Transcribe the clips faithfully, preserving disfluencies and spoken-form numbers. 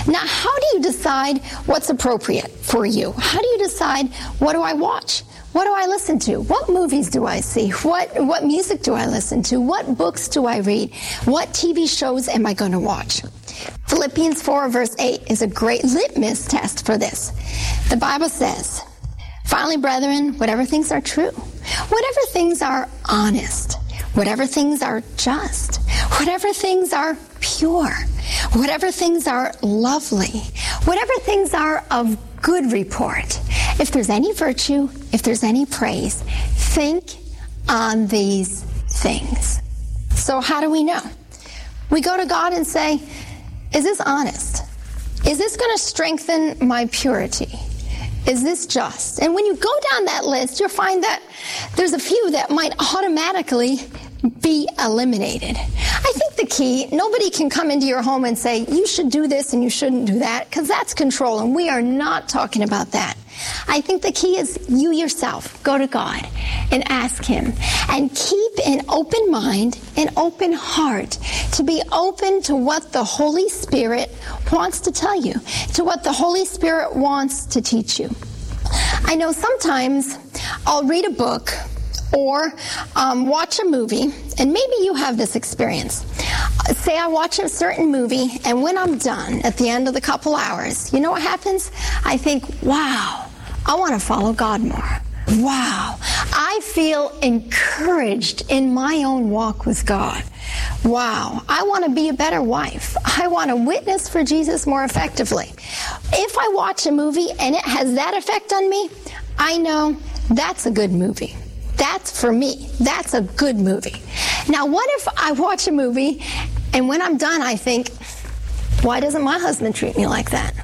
Now, how do you decide what's appropriate for you? How do you decide, what do I watch? What do I listen to? What movies do I see? What what music do I listen to? What books do I read? What T V shows am I going to watch? Philippians four verse eight is a great litmus test for this. The Bible says, finally, brethren, whatever things are true, whatever things are honest, whatever things are just, whatever things are pure, whatever things are lovely, whatever things are of good report, if there's any virtue, if there's any praise, think on these things. So how do we know? We go to God and say, is this honest? Is this going to strengthen my purity? Is this just? And when you go down that list, you'll find that there's a few that might automatically be eliminated. I think the key, nobody can come into your home and say, you should do this and you shouldn't do that, because that's control, and we are not talking about that. I think the key is you yourself go to God and ask Him, and keep an open mind, an open heart, to be open to what the Holy Spirit wants to tell you, to what the Holy Spirit wants to teach you. I know sometimes I'll read a book or um, watch a movie, and maybe you have this experience. Say I watch a certain movie, and when I'm done, at the end of the couple hours, you know what happens? I think, wow, I want to follow God more. Wow, I feel encouraged in my own walk with God. Wow, I want to be a better wife. I want to witness for Jesus more effectively. If I watch a movie and it has that effect on me, I know that's a good movie. That's for me. That's a good movie. Now, what if I watch a movie and when I'm done I think, why doesn't my husband treat me like that?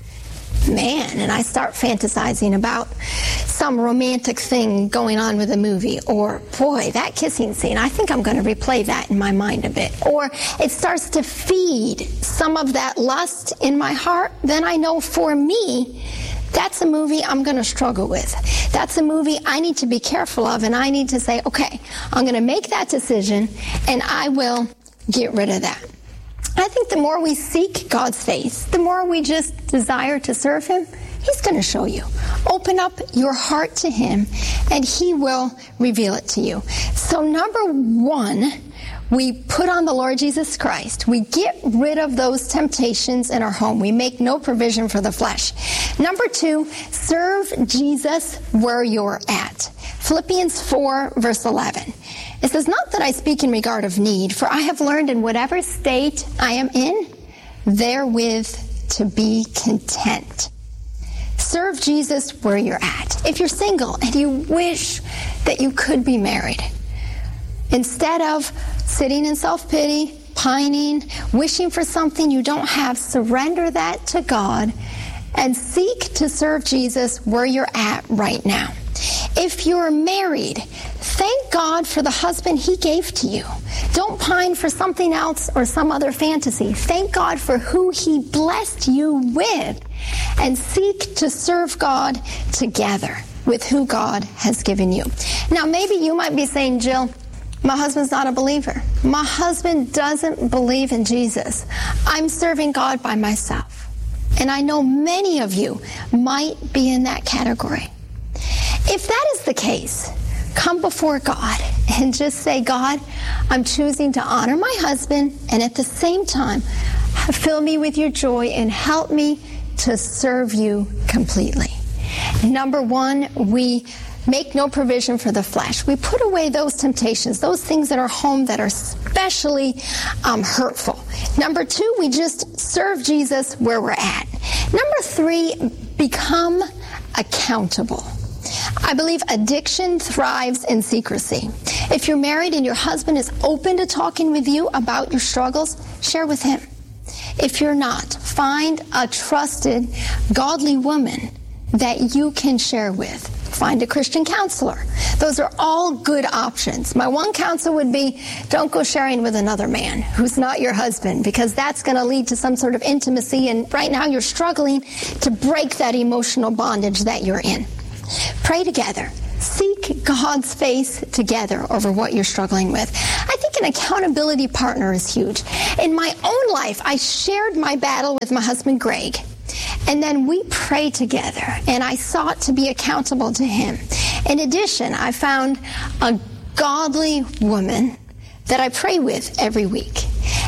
Man, and I start fantasizing about some romantic thing going on with a movie, or boy, that kissing scene, I think I'm going to replay that in my mind a bit. Or it starts to feed some of that lust in my heart, then I know for me, that's a movie I'm going to struggle with. That's a movie I need to be careful of, and I need to say, okay, I'm going to make that decision, and I will get rid of that. I think the more we seek God's face, the more we just desire to serve Him, He's going to show you. Open up your heart to Him, and He will reveal it to you. So number one, we put on the Lord Jesus Christ. We get rid of those temptations in our home. We make no provision for the flesh. Number two, serve Jesus where you're at. Philippians four, verse eleven. It says, not that I speak in regard of need, for I have learned in whatever state I am in, therewith to be content. Serve Jesus where you're at. If you're single and you wish that you could be married, instead of sitting in self-pity, pining, wishing for something you don't have, surrender that to God and seek to serve Jesus where you're at right now. If you're married, thank God for the husband He gave to you. Don't pine for something else or some other fantasy. Thank God for who He blessed you with, and seek to serve God together with who God has given you. Now, maybe you might be saying, Jill, my husband's not a believer. My husband doesn't believe in Jesus. I'm serving God by myself. And I know many of you might be in that category. If that is the case, come before God and just say, God, I'm choosing to honor my husband, and at the same time, fill me with your joy and help me to serve you completely. Number one, we make no provision for the flesh. We put away those temptations, those things in our home that are especially um, hurtful. Number two, we just serve Jesus where we're at. Number three, become accountable. I believe addiction thrives in secrecy. If you're married and your husband is open to talking with you about your struggles, share with him. If you're not, find a trusted, godly woman that you can share with. Find a Christian counselor. Those are all good options. My one counsel would be, don't go sharing with another man who's not your husband, because that's going to lead to some sort of intimacy, and right now you're struggling to break that emotional bondage that you're in. Pray together. Seek God's face together over what you're struggling with. I think an accountability partner is huge. In my own life, I shared my battle with my husband, Greg. And then we prayed together, and I sought to be accountable to him. In addition, I found a godly woman that I pray with every week.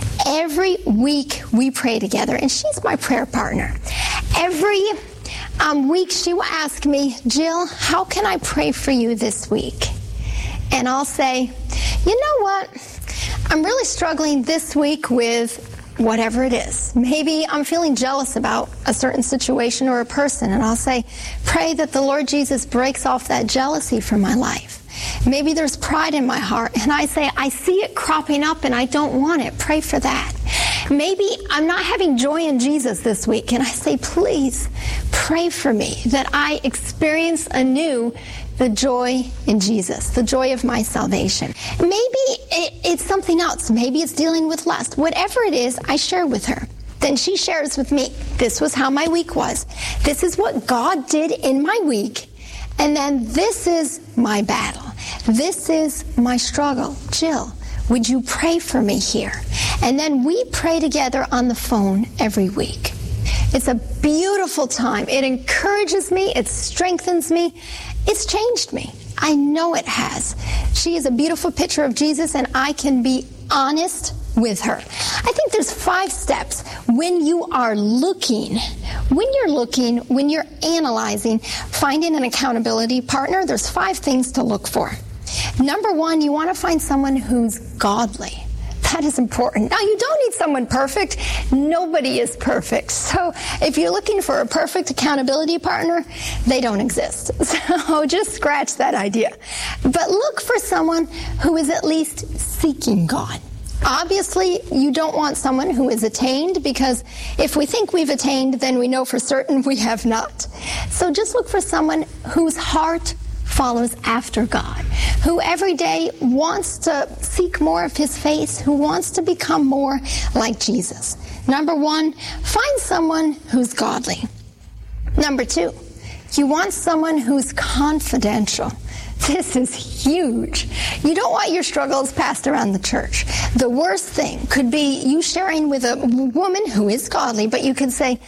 Every week we pray together, and she's my prayer partner. Every um, week she will ask me, Jill, how can I pray for you this week? And I'll say, you know what? I'm really struggling this week with whatever it is. Maybe I'm feeling jealous about a certain situation or a person, and I'll say, pray that the Lord Jesus breaks off that jealousy from my life. Maybe there's pride in my heart, and I say, I see it cropping up and I don't want it. Pray for that. Maybe I'm not having joy in Jesus this week, and I say, please pray for me that I experience anew the joy in Jesus, the joy of my salvation. Maybe it, it's something else. Maybe it's dealing with lust. Whatever it is, I share with her. Then she shares with me, this was how my week was. This is what God did in my week. And then this is my battle. This is my struggle. Jill, would you pray for me here? And then we pray together on the phone every week. It's a beautiful time. It encourages me. It strengthens me. It's changed me. I know it has. She is a beautiful picture of Jesus, and I can be honest with her. I think there's five steps when you are looking, when you're looking, when you're analyzing, finding an accountability partner, there's five things to look for. Number one, you want to find someone who's godly. That is important. Now, you don't need someone perfect. Nobody is perfect. So if you're looking for a perfect accountability partner, they don't exist. So just scratch that idea. But look for someone who is at least seeking God. Obviously, you don't want someone who is attained, because if we think we've attained, then we know for certain we have not. So just look for someone whose heart follows after God, who every day wants to seek more of his face, who wants to become more like Jesus. Number one, find someone who's godly. Number two, you want someone who's confidential. This is huge. You don't want your struggles passed around the church. The worst thing could be you sharing with a woman who is godly, but you could say,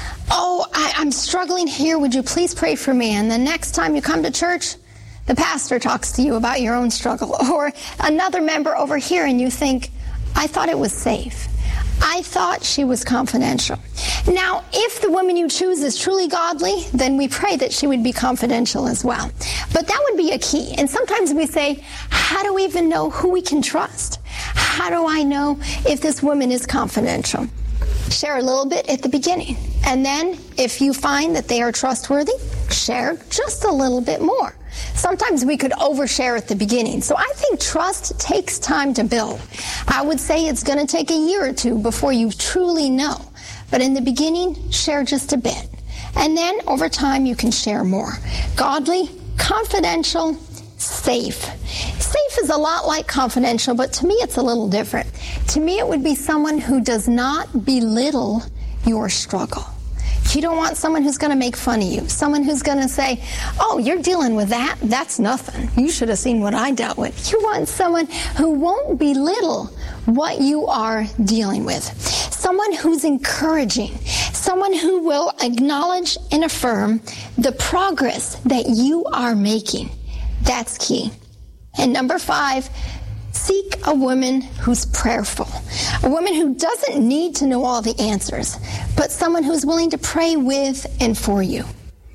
oh, I, I'm struggling here. Would you please pray for me? And the next time you come to church, the pastor talks to you about your own struggle. Or another member over here, and you think, I thought it was safe. I thought she was confidential. Now, if the woman you choose is truly godly, then we pray that she would be confidential as well. But that would be a key. And sometimes we say, how do we even know who we can trust? How do I know if this woman is confidential? Share a little bit at the beginning. And then if you find that they are trustworthy, share just a little bit more. Sometimes we could overshare at the beginning. So I think trust takes time to build. I would say it's going to take a year or two before you truly know. But in the beginning, share just a bit. And then over time, you can share more. Godly, confidential, safe. Safe is a lot like confidential, but to me it's a little different. To me it would be someone who does not belittle your struggle. You don't want someone who's going to make fun of you, someone who's going to say, oh, you're dealing with that? That's nothing. You should have seen what I dealt with. You want someone who won't belittle what you are dealing with. Someone who's encouraging, someone who will acknowledge and affirm the progress that you are making. That's key. And number five, seek a woman who's prayerful. A woman who doesn't need to know all the answers, but someone who's willing to pray with and for you.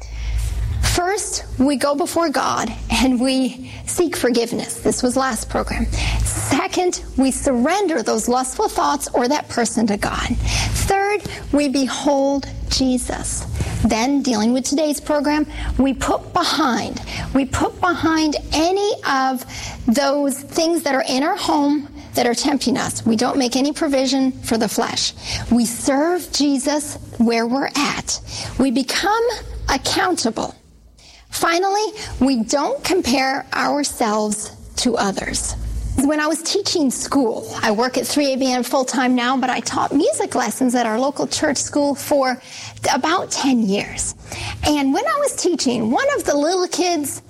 First, we go before God and we seek forgiveness. This was last program. Second, we surrender those lustful thoughts or that person to God. Third, we behold Jesus. Then, dealing with today's program, we put behind, we put behind any of those things that are in our home that are tempting us. We don't make any provision for the flesh. We serve Jesus where we're at. We become accountable. Finally, we don't compare ourselves to others. When I was teaching school, I work at three A B N full-time now, but I taught music lessons at our local church school for about ten years. And when I was teaching, one of the little kids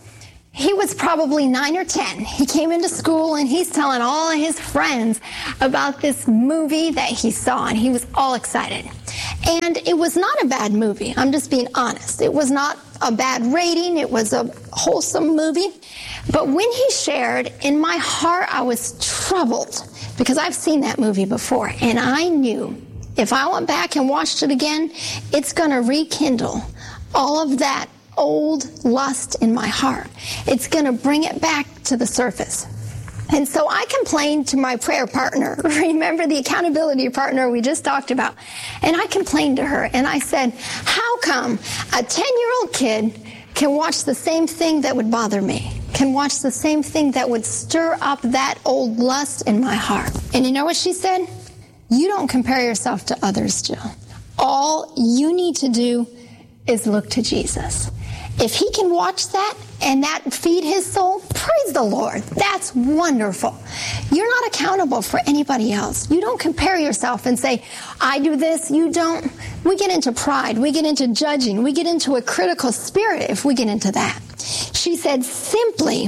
He was probably nine or ten. He came into school and he's telling all of his friends about this movie that he saw, and he was all excited. And it was not a bad movie. I'm just being honest. It was not a bad rating. It was a wholesome movie. But when he shared, in my heart, I was troubled because I've seen that movie before. And I knew if I went back and watched it again, it's going to rekindle all of that old lust in my heart. It's going to bring it back to the surface. And so I complained to my prayer partner. Remember the accountability partner we just talked about? And I complained to her and I said, how come a ten-year-old kid can watch the same thing that would bother me, can watch the same thing that would stir up that old lust in my heart? And you know what she said? You don't compare yourself to others, Jill. All you need to do is look to Jesus. If he can watch that and that feed his soul, praise the Lord. That's wonderful. You're not accountable for anybody else. You don't compare yourself and say, I do this, you don't. We get into pride. We get into judging. We get into a critical spirit if we get into that. She said, simply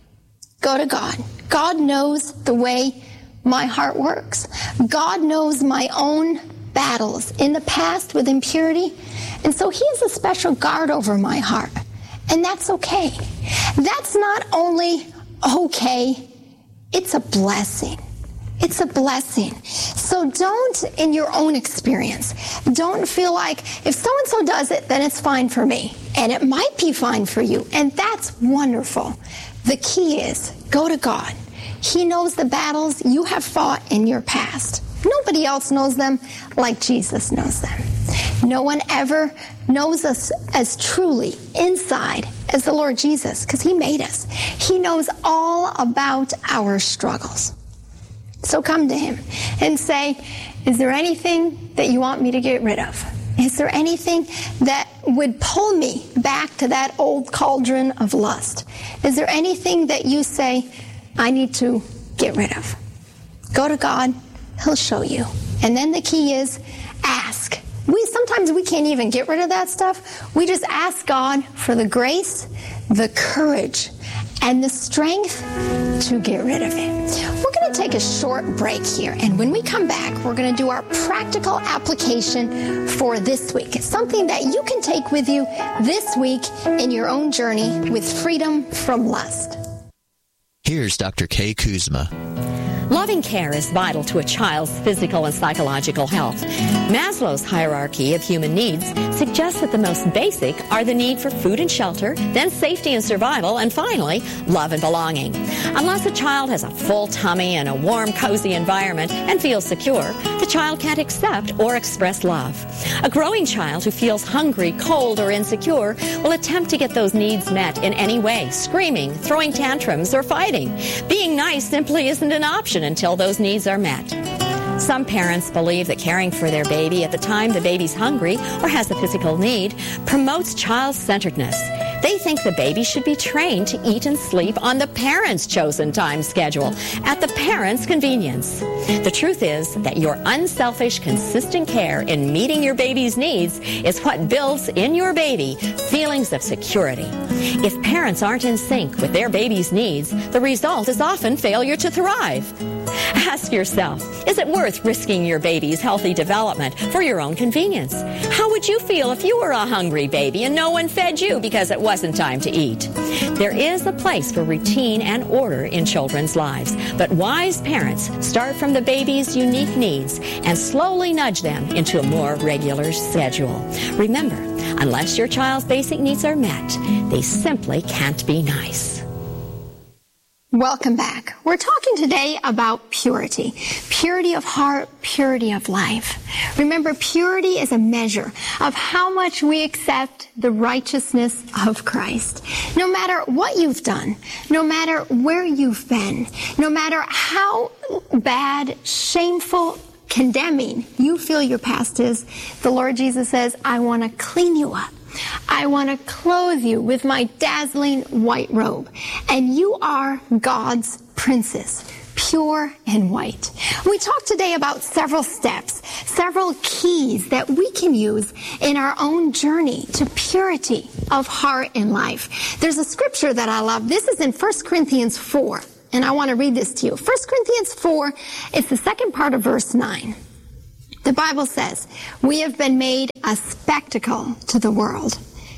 go to God. God knows the way my heart works. God knows my own battles in the past with impurity. And so he has a special guard over my heart. And that's okay. That's not only okay, it's a blessing. It's a blessing. So don't, in your own experience, don't feel like if so-and-so does it, then it's fine for me. And it might be fine for you. And that's wonderful. The key is go to God. He knows the battles you have fought in your past. Nobody else knows them like Jesus knows them. No one ever knows us as truly inside as the Lord Jesus, because he made us. He knows all about our struggles. So come to him and say, is there anything that you want me to get rid of? Is there anything that would pull me back to that old cauldron of lust? Is there anything that you say, I need to get rid of? Go to God. He'll show you. And then the key is ask. We sometimes we can't even get rid of that stuff. We just ask God for the grace, the courage, and the strength to get rid of it. We're going to take a short break here, and when we come back, we're going to do our practical application for this week. It's something that you can take with you this week in your own journey with freedom from lust. Here's Doctor Kay Kuzma. Loving care is vital to a child's physical and psychological health. Maslow's hierarchy of human needs suggests that the most basic are the need for food and shelter, then safety and survival, and finally, love and belonging. Unless a child has a full tummy and a warm, cozy environment and feels secure, the child can't accept or express love. A growing child who feels hungry, cold, or insecure will attempt to get those needs met in any way, screaming, throwing tantrums, or fighting. Being nice simply isn't an option until those needs are met. Some parents believe that caring for their baby at the time the baby's hungry or has a physical need promotes child-centeredness. They think the baby should be trained to eat and sleep on the parent's chosen time schedule at the parent's convenience. The truth is that your unselfish, consistent care in meeting your baby's needs is what builds in your baby feelings of security. If parents aren't in sync with their baby's needs, the result is often failure to thrive. Ask yourself, is it worth risking your baby's healthy development for your own convenience? How would you feel if you were a hungry baby and no one fed you because it wasn't time to eat? There is a place for routine and order in children's lives, but wise parents start from the baby's unique needs and slowly nudge them into a more regular schedule. Remember, unless your child's basic needs are met, they simply can't be nice. Welcome back. We're talking today about purity. Purity of heart, purity of life. Remember, purity is a measure of how much we accept the righteousness of Christ. No matter what you've done, no matter where you've been, no matter how bad, shameful, condemning you feel your past is, the Lord Jesus says, I want to clean you up. I want to clothe you with my dazzling white robe. And you are God's princess, pure and white. We talked today about several steps, several keys that we can use in our own journey to purity of heart and life. There's a scripture that I love. This is in First Corinthians four, and I want to read this to you. First Corinthians four, it's the second part of verse nine. The Bible says, "We have been made a spectacle to the world,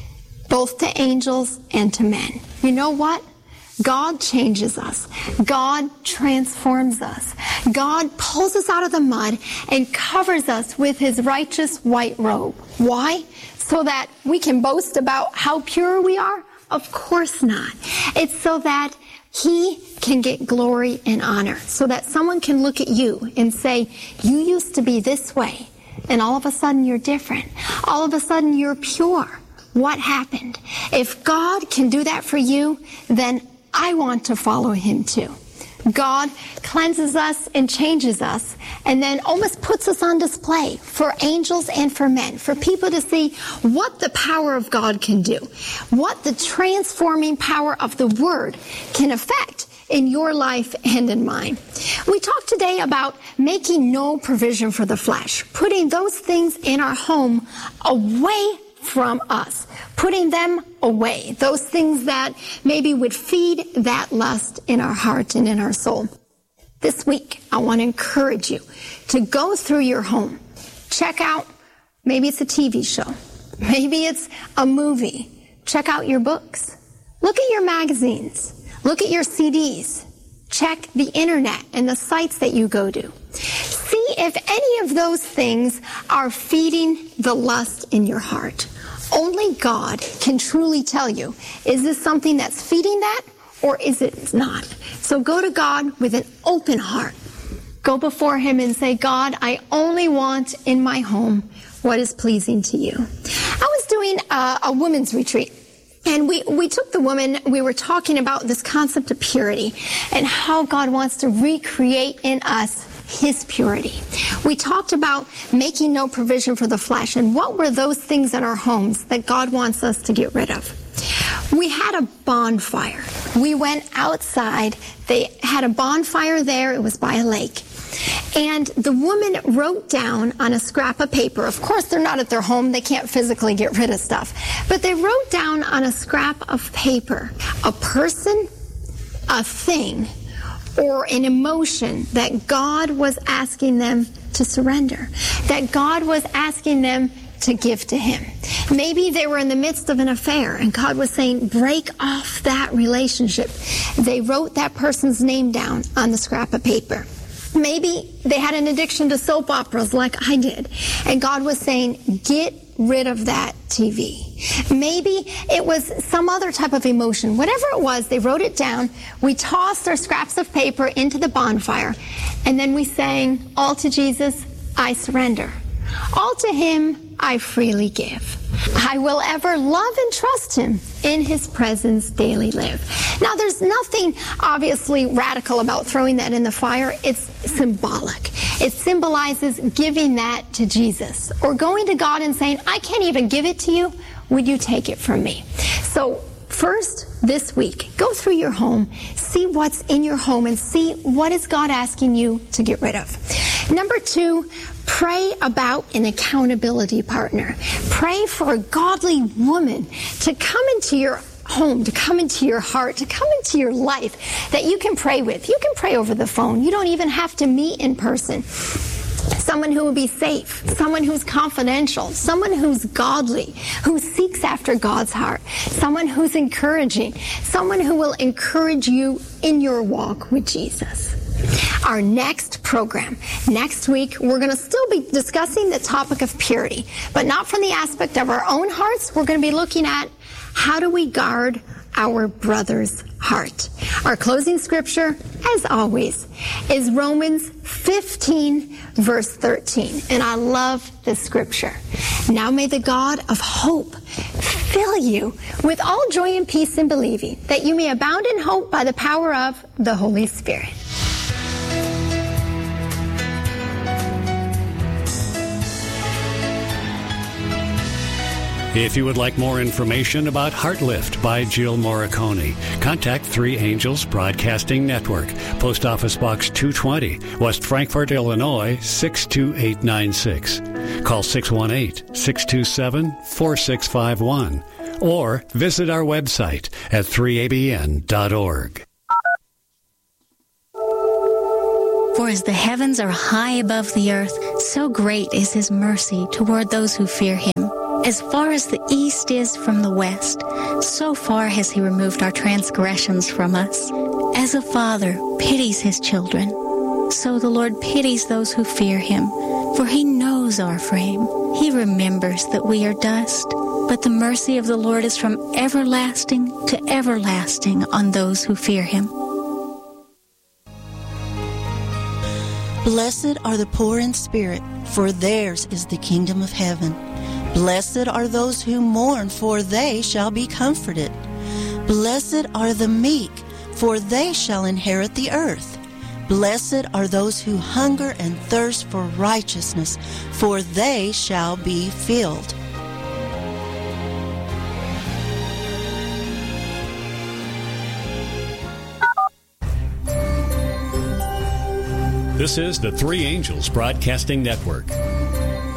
both to angels and to men." You know what? God changes us. God transforms us. God pulls us out of the mud and covers us with his righteous white robe. Why? So that we can boast about how pure we are? Of course not. It's so that he can get glory and honor, so that someone can look at you and say, you used to be this way, and all of a sudden you're different. All of a sudden you're pure. What happened? If God can do that for you, then I want to follow him too. God cleanses us and changes us, and then almost puts us on display for angels and for men, for people to see what the power of God can do, what the transforming power of the Word can affect in your life and in mine. We talked today about making no provision for the flesh, putting those things in our home away from us, putting them away, those things that maybe would feed that lust in our heart and in our soul. This week, I want to encourage you to go through your home. Check out, maybe it's a T V show, maybe it's a movie. Check out your books. Look at your magazines. Look at your C Ds. Check the internet and the sites that you go to. See if any of those things are feeding the lust in your heart. Only God can truly tell you, is this something that's feeding that or is it not? So go to God with an open heart. Go before him and say, God, I only want in my home what is pleasing to you. I was doing a, a women's retreat. And we, we took the woman, we were talking about this concept of purity and how God wants to recreate in us his purity. We talked about making no provision for the flesh and what were those things in our homes that God wants us to get rid of. We had a bonfire. We went outside. They had a bonfire there. It was by a lake. And the woman wrote down on a scrap of paper. Of course, they're not at their home. They can't physically get rid of stuff. But they wrote down on a scrap of paper a person, a thing, or an emotion that God was asking them to surrender, that God was asking them to give to him. Maybe they were in the midst of an affair and God was saying, break off that relationship. They wrote that person's name down on the scrap of paper. Maybe they had an addiction to soap operas like I did, and God was saying, get rid of that T V. Maybe it was some other type of emotion. Whatever it was, they wrote it down. We tossed our scraps of paper into the bonfire, and then we sang, all to Jesus, I surrender. All to him, I freely give. I will ever love and trust him, in his presence daily live. Now, there's nothing obviously radical about throwing that in the fire. It's symbolic. It symbolizes giving that to Jesus, or going to God and saying, I can't even give it to you. Would you take it from me? So first, this week, go through your home, see what's in your home, and see what is God asking you to get rid of. Number two, pray about an accountability partner. Pray for a godly woman to come into your home, to come into your heart, to come into your life that you can pray with. You can pray over the phone. You don't even have to meet in person. Someone who will be safe, someone who's confidential, someone who's godly, who seeks after God's heart, someone who's encouraging, someone who will encourage you in your walk with Jesus. Our next program, next week, we're going to still be discussing the topic of purity, but not from the aspect of our own hearts. We're going to be looking at how do we guard our brother's heart. Our closing scripture, as always, is Romans fifteen, verse thirteen. And I love this scripture. Now may the God of hope fill you with all joy and peace in believing, that you may abound in hope by the power of the Holy Spirit. If you would like more information about Heartlift by Jill Morricone, contact Three Angels Broadcasting Network, Post Office Box two twenty, West Frankfort, Illinois, six two eight nine six. Call six one eight, six two seven, four six five one or visit our website at three a b n dot org. For as the heavens are high above the earth, so great is his mercy toward those who fear him. As far as the east is from the west, so far has he removed our transgressions from us. As a father pities his children, so the Lord pities those who fear him. For he knows our frame. He remembers that we are dust. But the mercy of the Lord is from everlasting to everlasting on those who fear him. Blessed are the poor in spirit, for theirs is the kingdom of heaven. Blessed are those who mourn, for they shall be comforted. Blessed are the meek, for they shall inherit the earth. Blessed are those who hunger and thirst for righteousness, for they shall be filled. This is the Three Angels Broadcasting Network,